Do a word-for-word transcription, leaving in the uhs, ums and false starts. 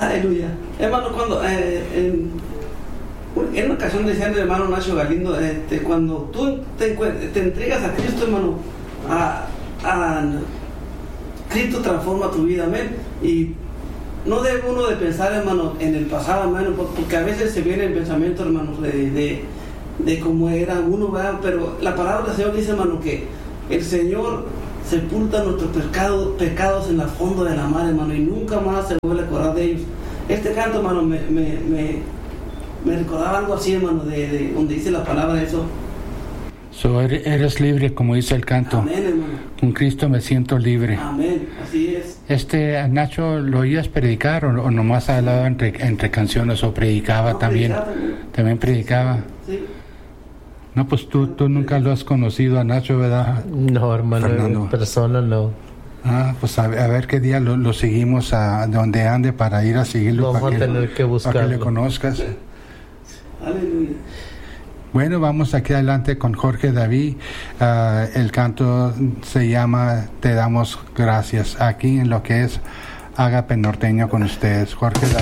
Aleluya. Hermano, cuando eh, en, en una ocasión decía el hermano Nacho Galindo, este, cuando tú te, te entregas a Cristo, hermano, a, a Cristo transforma tu vida, amén. Y no debe uno de pensar, hermano, en el pasado, hermano, porque a veces se viene el pensamiento, hermano, de, de, de cómo era uno, ¿verdad? Pero la palabra del Señor dice, hermano, que el Señor sepulta nuestros pecados, pecados en el fondo de la mar, hermano, y nunca más se vuelve a acordar de ellos. Este canto, hermano, me, me, me, me recordaba algo así, hermano, de, de donde dice la palabra de eso. So, eres libre, como dice el canto. Amén, hermano. Con Cristo me siento libre. Amén, así es. Este, Nacho, ¿lo oías predicar o, o nomás hablaba entre, entre canciones o predicaba no, también? también? También predicaba. Sí. No, pues tú, tú nunca lo has conocido a Nacho, ¿verdad? No, hermano, Fernando. En persona no. Ah, pues a ver, a ver qué día lo, lo seguimos a donde ande para ir a seguirlo. Vamos para a que, tener que buscarlo. Para que le conozcas. Aleluya. Bueno, vamos aquí adelante con Jorge David. Uh, el canto se llama Te damos gracias. Aquí en lo que es Ágape Norteño con ustedes. Jorge David.